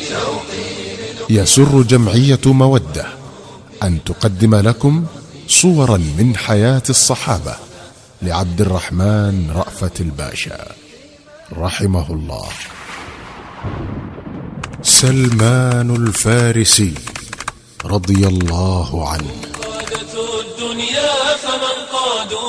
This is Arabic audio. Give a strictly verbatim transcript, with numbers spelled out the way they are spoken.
يسر جمعية مودة أن تقدم لكم صورا من حياة الصحابة لعبد الرحمن رأفت الباشا رحمه الله. سلمان الفارسي رضي الله عنه.